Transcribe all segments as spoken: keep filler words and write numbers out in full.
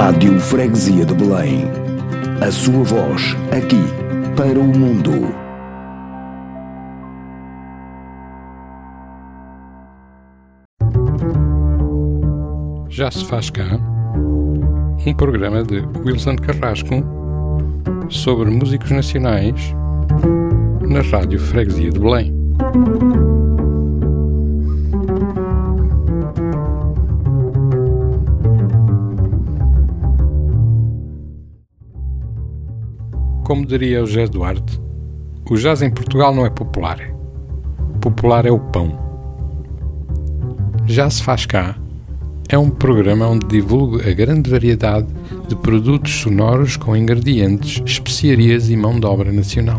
Rádio Freguesia de Belém. A sua voz, aqui, para o mundo. Já se faz cá um programa de Wilson Carrasco sobre músicos nacionais na Rádio Freguesia de Belém. Como diria o José Duarte, o jazz em Portugal não é popular. Popular é o pão. Já se faz cá é um programa onde divulgo a grande variedade de produtos sonoros com ingredientes, especiarias e mão de obra nacional.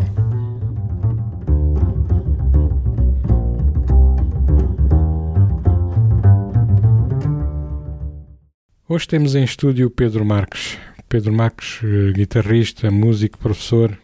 Hoje temos em estúdio o Pedro Marques. Pedro Marques, guitarrista, músico, professor.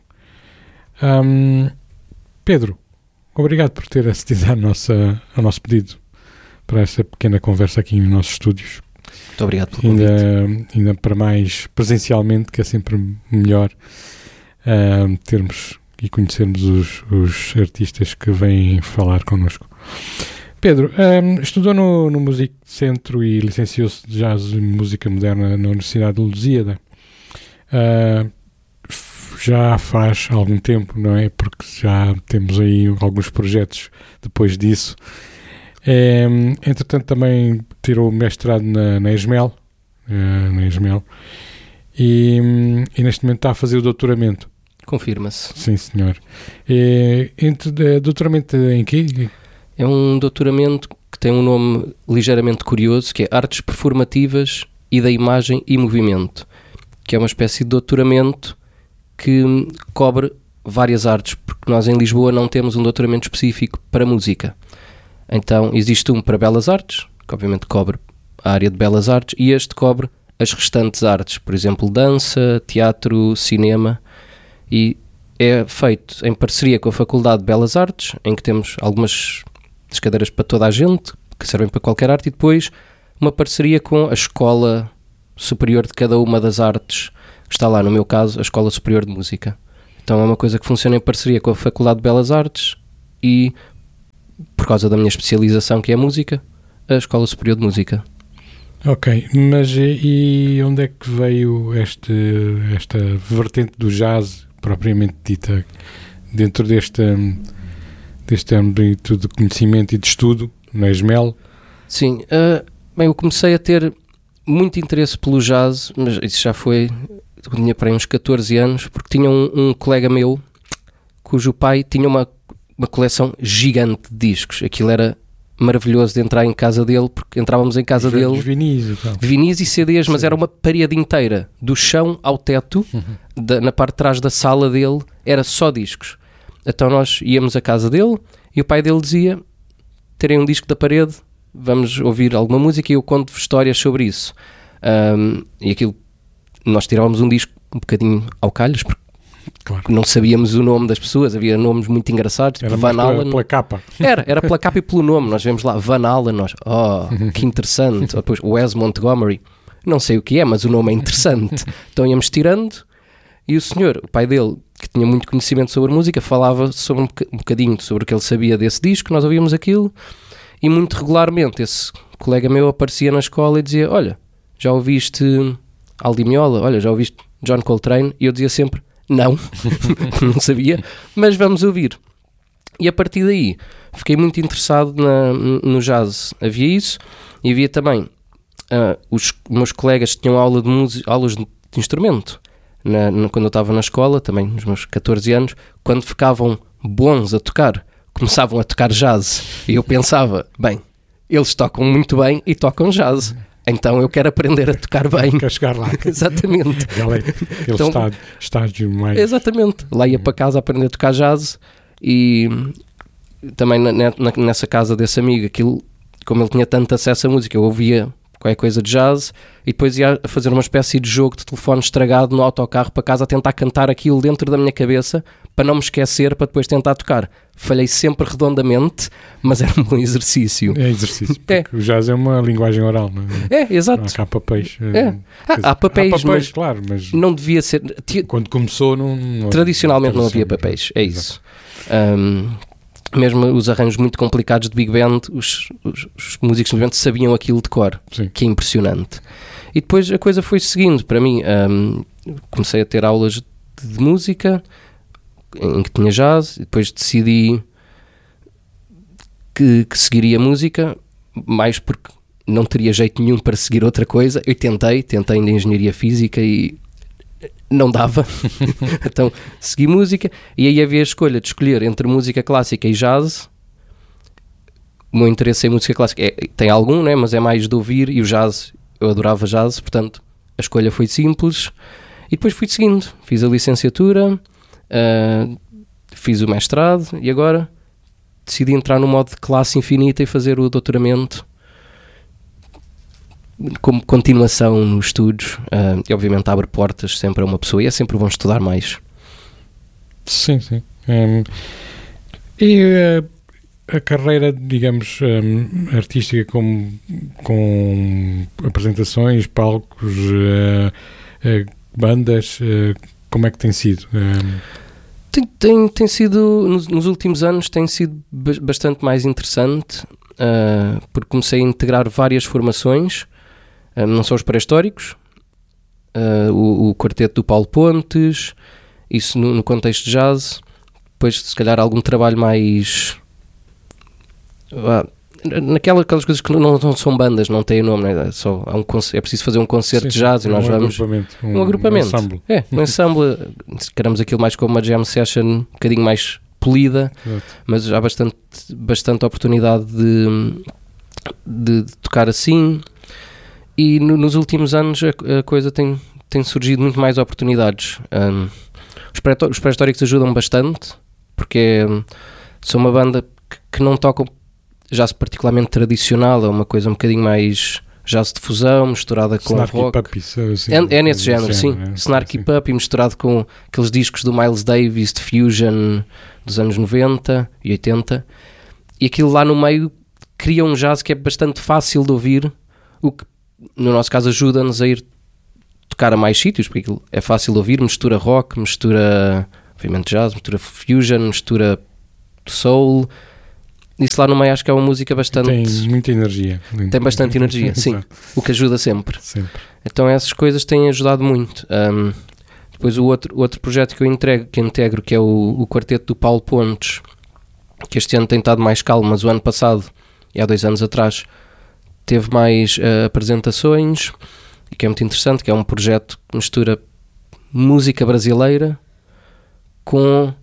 Um, Pedro, obrigado por ter acedido à nossa, ao nosso pedido para esta pequena conversa aqui nos nossos estúdios. Muito obrigado pelo convite. Ainda, ainda para mais presencialmente, que é sempre melhor uh, termos e conhecermos os, os artistas que vêm falar connosco. Pedro, um, estudou no, no Music Centro e licenciou-se de Jazz e Música Moderna na Universidade de Lusíada. Uh, já faz algum tempo, não é? Porque já temos aí alguns projetos depois disso. É, entretanto, também tirou o mestrado na, na ESMEL, uh, na ESMEL e, e neste momento está a fazer o doutoramento. Confirma-se. Sim, senhor. É, entre, uh, doutoramento em quê? É um doutoramento que tem um nome ligeiramente curioso, que é Artes Performativas e da Imagem e Movimento, que é uma espécie de doutoramento que cobre várias artes, porque nós em Lisboa não temos um doutoramento específico para música. Então existe um para Belas Artes, que obviamente cobre a área de Belas Artes, e este cobre as restantes artes, por exemplo, dança, teatro, cinema, e é feito em parceria com a Faculdade de Belas Artes, em que temos algumas das cadeiras para toda a gente, que servem para qualquer arte, e depois uma parceria com a Escola Superior de cada uma das artes, que está lá, no meu caso, a Escola Superior de Música. Então é uma coisa que funciona em parceria com a Faculdade de Belas Artes e, por causa da minha especialização, que é música, a Escola Superior de Música. Ok, mas e onde é que veio este, esta vertente do jazz, propriamente dita, dentro deste, deste âmbito de conhecimento e de estudo, na ESMEL? Sim, uh, bem, eu comecei a ter muito interesse pelo jazz, mas isso já foi, eu tinha para aí uns catorze anos, porque tinha um, um colega meu, cujo pai tinha uma, uma coleção gigante de discos. Aquilo era maravilhoso de entrar em casa dele, porque entrávamos em casa dele... De vinis e tal. De vinis e C Ds, mas Sim. Era uma parede inteira, do chão ao teto, uhum. da, na parte de trás da sala dele, era só discos. Então nós íamos à casa dele e o pai dele dizia, terem um disco da parede, vamos ouvir alguma música e eu conto histórias sobre isso. Um, e aquilo, nós tirávamos um disco um bocadinho ao calhas, porque claro. Não sabíamos o nome das pessoas, havia nomes muito engraçados, era tipo Van Allen. Pela, pela capa. Era, era pela capa e pelo nome. Nós vemos lá Van Allen, nós, oh, que interessante. Ou depois Wes Montgomery, não sei o que é, mas o nome é interessante. Então íamos tirando e o senhor, o pai dele, que tinha muito conhecimento sobre música, falava sobre um bocadinho sobre o que ele sabia desse disco, nós ouvíamos aquilo. E muito regularmente esse colega meu aparecia na escola e dizia, olha, já ouviste Aldi Meola? Olha, já ouviste John Coltrane? E eu dizia sempre, não, não sabia, mas vamos ouvir. E a partir daí fiquei muito interessado na, no jazz. Havia isso e havia também uh, os meus colegas que tinham aula de música, aulas de instrumento. Na, na, quando eu estava na escola, também nos meus catorze anos, quando ficavam bons a tocar, começavam a tocar jazz e eu pensava, bem, eles tocam muito bem e tocam jazz, então eu quero aprender a tocar bem. Quer chegar lá. Exatamente. Aquele então, estágio, estágio mais... Exatamente. Lá ia para casa aprender a tocar jazz e também na, na, nessa casa desse amigo, aquilo, como ele tinha tanto acesso à música, eu ouvia qualquer coisa de jazz e depois ia a fazer uma espécie de jogo de telefone estragado no autocarro para casa a tentar cantar aquilo dentro da minha cabeça para não me esquecer, para depois tentar tocar. Falhei sempre redondamente, mas era um bom exercício. É exercício, porque É. o jazz é uma linguagem oral, não é? É, exato. Não há cá papéis. É. Ah, há papéis, há papéis, mas claro, mas não devia ser... ti- quando começou não... não Tradicionalmente não havia tradicionalmente. papéis, é isso. Um, mesmo os arranjos muito complicados de Big Band, os, os, os músicos de Big Band sabiam aquilo de cor, Sim. que é impressionante. E depois a coisa foi seguindo para mim. Um, comecei a ter aulas de, de música em que tinha jazz, e depois decidi que, que seguiria música, mais porque não teria jeito nenhum para seguir outra coisa. Eu tentei, tentei ainda engenharia física e não dava. Então segui música, e aí havia a escolha de escolher entre música clássica e jazz. O meu interesse em música clássica é, tem algum, né, mas é mais de ouvir, e o jazz, eu adorava jazz, portanto a escolha foi simples. E depois fui seguindo, fiz a licenciatura, uh, fiz o mestrado, e agora decidi entrar no modo de classe infinita e fazer o doutoramento como continuação nos estudos. Uh, e obviamente abre portas sempre a uma pessoa, e é sempre bom estudar mais. Sim, sim. Um, e uh, a carreira, digamos, um, artística com, com apresentações, palcos, uh, uh, bandas, uh, como é que tem sido? Um, Tem, tem, tem sido, nos, nos últimos anos, tem sido ba- bastante mais interessante, uh, porque comecei a integrar várias formações, uh, não só os pré-históricos, uh, o, o quarteto do Paulo Pontes, isso no, no contexto de jazz, depois se calhar algum trabalho mais... Uh, naquelas aquelas coisas que não, não são bandas, não têm nome, né? é, só, há um conce- é preciso fazer um concerto sim, de jazz, sim, e nós um vamos... agrupamento. Um, Um agrupamento. Um ensemble. É, um ensemble, queremos aquilo mais como uma jam session, um bocadinho mais polida, Exato. mas há bastante, bastante oportunidade de, de, de tocar assim, e no, nos últimos anos a, a coisa tem, tem surgido muito mais oportunidades. Um, os, pré, os pré-históricos ajudam bastante, porque um, são uma banda que, que não tocam jazz particularmente tradicional, é uma coisa um bocadinho mais jazz de fusão, misturada com Snarky rock. Puppy, assim, É, é nesse género, sim. é, Snarky sim. Puppy misturado com aqueles discos do Miles Davis de Fusion dos anos noventa e oitenta, e aquilo lá no meio cria um jazz que é bastante fácil de ouvir, o que no nosso caso ajuda-nos a ir tocar a mais sítios, porque aquilo é fácil de ouvir, mistura rock, mistura obviamente jazz, mistura fusion, mistura soul. Isso lá no meio acho que é uma música bastante... Tem muita energia. Tem bastante energia, sim. Exato. O que ajuda sempre. Sempre. Então essas coisas têm ajudado muito. Um, depois o outro, outro projeto que eu entrego, que integro, que é o, o quarteto do Paulo Pontes, que este ano tem estado mais calmo, mas o ano passado, e há dois anos atrás, teve mais uh, apresentações, e que é muito interessante, que é um projeto que mistura música brasileira com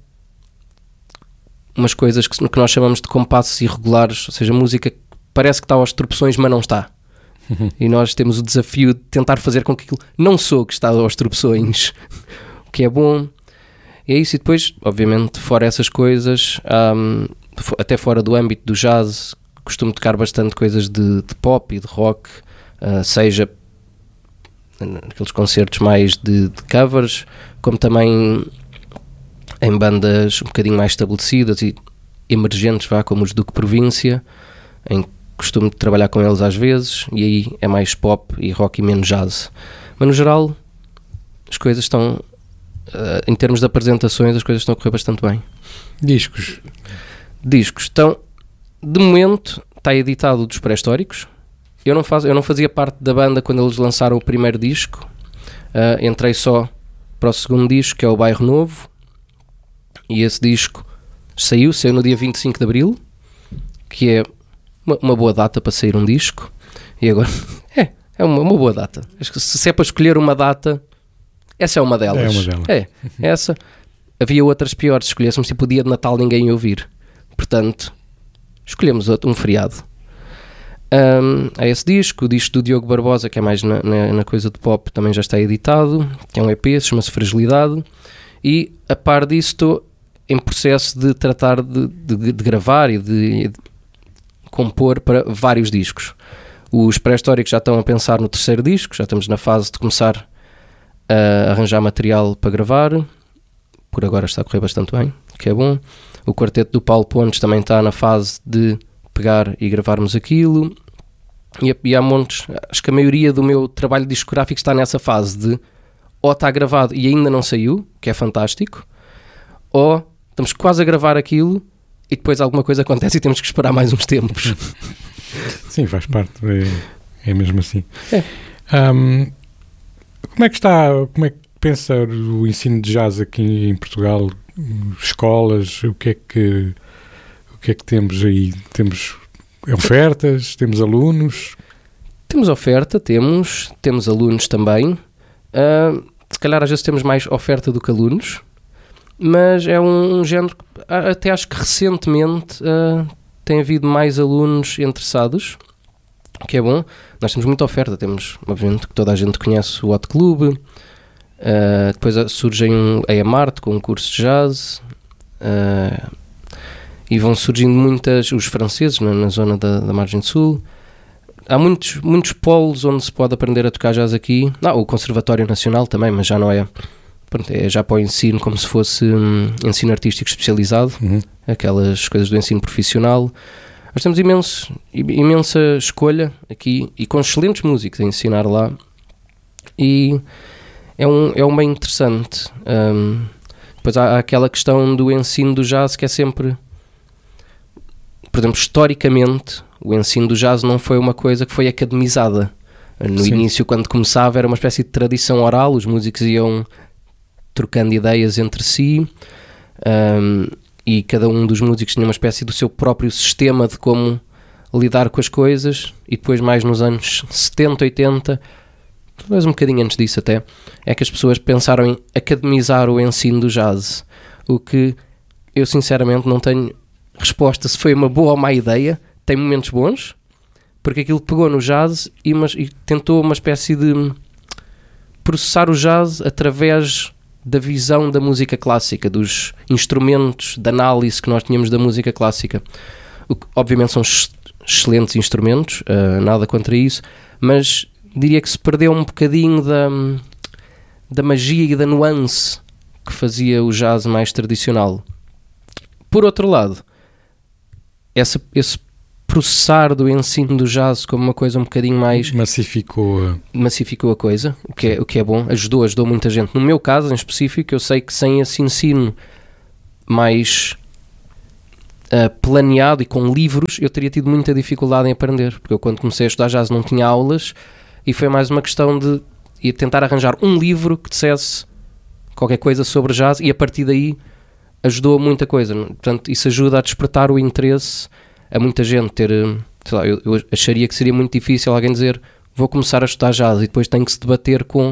umas coisas que, que nós chamamos de compassos irregulares, ou seja, música que parece que está aos tropeções, mas não está. E nós temos o desafio de tentar fazer com que aquilo não soe que está aos tropeções, o que é bom. E é isso. E depois, obviamente, fora essas coisas, um, até fora do âmbito do jazz, costumo tocar bastante coisas de, de pop e de rock, uh, seja naqueles concertos mais de, de covers, como também em bandas um bocadinho mais estabelecidas e emergentes, vá, como os Duque Província, em que costumo trabalhar com eles às vezes, e aí é mais pop e rock e menos jazz. Mas no geral as coisas estão, uh, em termos de apresentações, as coisas estão a correr bastante bem. Discos. Discos estão, de momento está editado dos pré-históricos. Eu não, faz, eu não fazia parte da banda quando eles lançaram o primeiro disco, uh, entrei só para o segundo disco, que é o Bairro Novo, e esse disco saiu, saiu no dia vinte e cinco de Abril, que é uma, uma boa data para sair um disco. E agora é, é uma, uma boa data. Acho que se é para escolher uma data, essa é uma delas. É uma delas. É, essa. Havia outras piores, se escolhêssemos tipo o dia de Natal ninguém ia ouvir, portanto escolhemos outro, um feriado. Um, há esse disco, o disco do Diogo Barbosa, que é mais na, na, na coisa de pop, também já está editado, que é um E P, chama-se Fragilidade. E a par disso estou em processo de tratar de, de, de gravar e de, de compor para vários discos. Os pré-históricos já estão a pensar no terceiro disco, já estamos na fase de começar a arranjar material para gravar. por agora está a correr bastante bem, que é bom. O quarteto do Paulo Pontes também está na fase de pegar e gravarmos aquilo. E, e há montes, acho que a maioria do meu trabalho discográfico está nessa fase de ou está gravado e ainda não saiu, que é fantástico, ou estamos quase a gravar aquilo e depois alguma coisa acontece e temos que esperar mais uns tempos. Sim, faz parte, é, é mesmo assim. É. Um, como é que está, como é que pensa o ensino de jazz aqui em Portugal? Escolas, o que é que, o que é que temos aí? Temos ofertas, temos alunos? Temos oferta, temos, temos alunos também. Uh, se calhar às vezes temos mais oferta do que alunos, mas é um, um género que até acho que recentemente uh, tem havido mais alunos interessados, que é bom. Nós temos muita oferta, temos, obviamente, que toda a gente conhece o Hot Club, uh, depois surgem um A M Art com um curso de jazz, uh, e vão surgindo muitas, os franceses na, na zona da, da Margem Sul. Há muitos, muitos polos onde se pode aprender a tocar jazz aqui. Ah, o Conservatório Nacional também, mas já não é, pronto, é já para o ensino como se fosse um, ensino artístico especializado, uhum. Aquelas coisas do ensino profissional. Nós temos imenso, imensa escolha aqui e com excelentes músicos a ensinar lá, e é um, é um bem interessante. Um, depois há, há aquela questão do ensino do jazz que é sempre, por exemplo, historicamente o ensino do jazz não foi uma coisa que foi academizada. No Sim. início, quando começava, era uma espécie de tradição oral, os músicos iam trocando ideias entre si, um, e cada um dos músicos tinha uma espécie do seu próprio sistema de como lidar com as coisas, e depois mais nos anos setenta, oitenta, talvez um bocadinho antes disso até, é que as pessoas pensaram em academizar o ensino do jazz, o que eu sinceramente não tenho resposta se foi uma boa ou má ideia. Tem momentos bons, porque aquilo pegou no jazz e, mas, e tentou uma espécie de processar o jazz através da visão da música clássica, dos instrumentos de análise que nós tínhamos da música clássica. O que, obviamente, são ex- excelentes instrumentos, uh, nada contra isso, mas diria que se perdeu um bocadinho da, da magia e da nuance que fazia o jazz mais tradicional. Por outro lado, essa, esse processar do ensino do jazz como uma coisa um bocadinho mais... Massificou a... Massificou a coisa, o que, é, o que é bom. Ajudou, ajudou muita gente. No meu caso, em específico, eu sei que sem esse ensino mais uh, planeado e com livros, eu teria tido muita dificuldade em aprender. Porque eu, quando comecei a estudar jazz, não tinha aulas, e foi mais uma questão de ir tentar arranjar um livro que dissesse qualquer coisa sobre jazz, e a partir daí ajudou muita coisa. Portanto, isso ajuda a despertar o interesse a muita gente ter, sei lá, eu, eu acharia que seria muito difícil alguém dizer vou começar a estudar jazz e depois tem que se debater com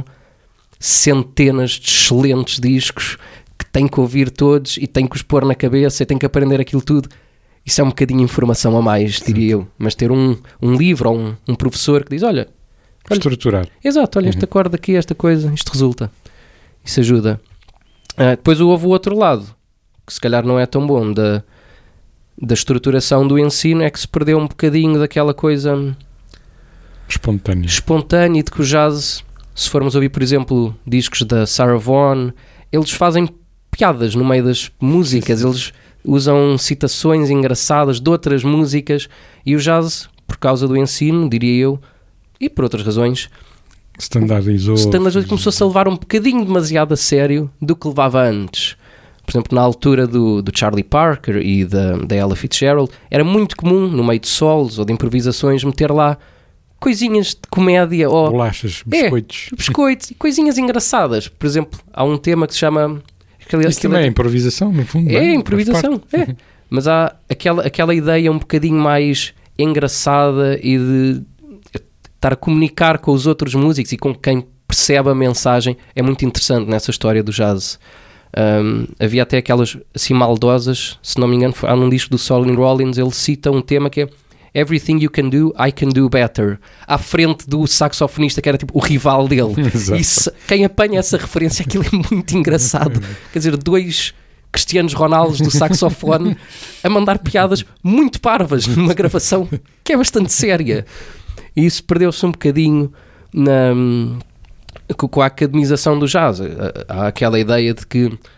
centenas de excelentes discos que tem que ouvir todos e tem que os pôr na cabeça e tem que aprender aquilo tudo. Isso é um bocadinho informação a mais, diria eu, mas ter um, um livro ou um, um professor que diz, olha, olha estruturar. Exato, olha, uhum. este acorde aqui, esta coisa, isto resulta. Isso ajuda. Uh, depois houve o outro lado, que se calhar não é tão bom, da da estruturação do ensino, é que se perdeu um bocadinho daquela coisa espontânea, espontânea de que o jazz, se formos ouvir, por exemplo, discos da Sarah Vaughan, eles fazem piadas no meio das músicas, eles usam citações engraçadas de outras músicas, e o jazz, por causa do ensino, diria eu, e por outras razões, standardizou, standardizou começou-se a levar um bocadinho demasiado a sério do que levava antes. Por exemplo, na altura do, do Charlie Parker e da, da Ella Fitzgerald, era muito comum, no meio de solos ou de improvisações, meter lá coisinhas de comédia ou... bolachas, biscoitos. É, biscoitos e coisinhas engraçadas. Por exemplo, há um tema que se chama... Aquele, Isso também é improvisação, no fundo. É, é improvisação, é. Mas há aquela, aquela ideia um bocadinho mais engraçada e de estar a comunicar com os outros músicos e com quem percebe a mensagem. É muito interessante nessa história do jazz. Um, havia até aquelas assim maldosas, se não me engano, há num disco do Solomon Rollins, ele cita um tema que é Everything you can do, I can do better, à frente do saxofonista que era tipo o rival dele. E se, quem apanha essa referência, aquilo é muito engraçado. Quer dizer, dois Cristianos Ronaldos do saxofone a mandar piadas muito parvas numa gravação que é bastante séria. E isso perdeu-se um bocadinho na... com a academização do jazz. Há aquela ideia de que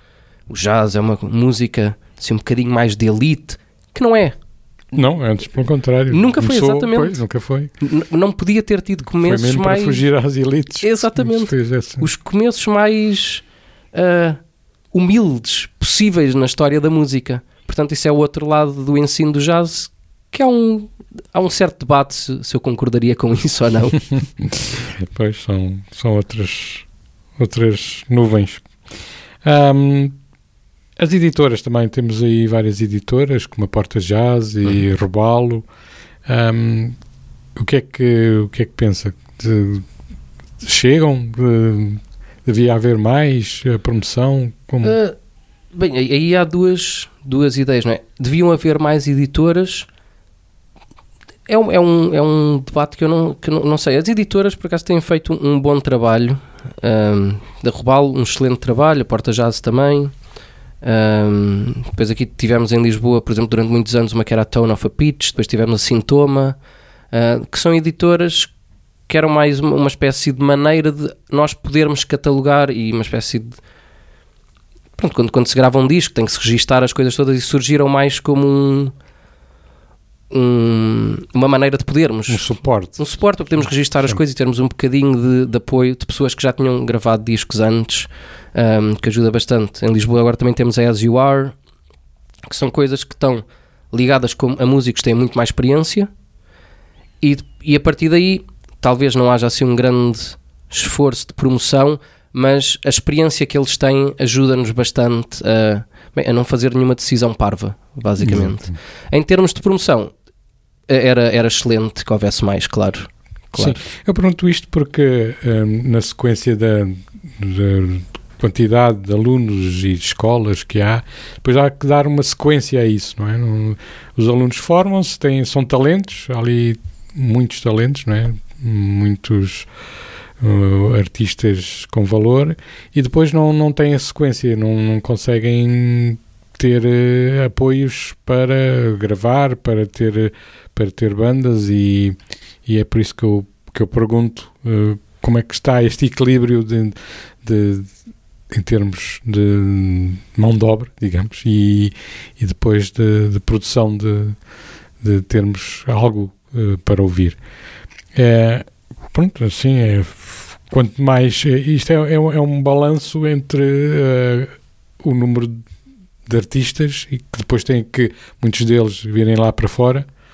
o jazz é uma música assim, um bocadinho mais de elite, que não é. Não, antes pelo contrário. Nunca foi, Começou, exatamente. Pois, nunca foi. N- não podia ter tido começos foi mesmo mais... para fugir às elites. Exatamente. Assim. Os começos mais uh, humildes possíveis na história da música. Portanto, isso é o outro lado do ensino do jazz, que há um, há um certo debate se, se eu concordaria com isso ou não. Pois, são, são outras, outras nuvens. Um, as editoras também, temos aí várias editoras, como a Porta Jazz e uhum. Robalo. Um, o, que é que, o que é que pensa? De, de, chegam? De, devia haver mais a promoção? Como... Uh, bem, aí há duas, duas ideias, não é? Deviam haver mais editoras. É um, é um, é um debate que eu não, que não, não sei. As editoras, por acaso, têm feito um, um bom trabalho. Um, da Robalo, um excelente trabalho. A Porta Jazz também. Um, depois aqui tivemos em Lisboa, por exemplo, durante muitos anos, uma que era a Tone of a Pitch. Depois tivemos a Sintoma. Uh, que são editoras que eram mais uma, uma espécie de maneira de nós podermos catalogar e uma espécie de... Pronto, quando, quando se grava um disco tem que se registar as coisas todas e surgiram mais como um... Um, uma maneira de podermos um suporte um suporte para podermos registar as coisas e termos um bocadinho de, de apoio de pessoas que já tinham gravado discos antes, um, que ajuda bastante. Em Lisboa agora também temos a As You Are, que são coisas que estão ligadas com, a músicos que têm muito mais experiência e, e a partir daí talvez não haja assim um grande esforço de promoção, mas a experiência que eles têm ajuda-nos bastante a, bem, a não fazer nenhuma decisão parva, basicamente. Exato. Em termos de promoção, era, era excelente que houvesse mais, claro. claro. Sim, eu pergunto isto porque um, na sequência da, da quantidade de alunos e de escolas que há, depois há que dar uma sequência a isso, não é? Não, os alunos formam-se, têm, são talentos, há ali muitos talentos, não é? Muitos uh, artistas com valor e depois não, não têm a sequência, não, não conseguem ter uh, apoios para gravar, para ter, para ter bandas e, e é por isso que eu, que eu pergunto uh, como é que está este equilíbrio de, de, em termos de mão de obra, digamos, e, e depois de, de produção de, de termos algo uh, para ouvir. É, pronto, assim, é, quanto mais... Isto é, é, é um balanço entre uh, o número de artistas e que depois têm que, muitos deles, virem lá para fora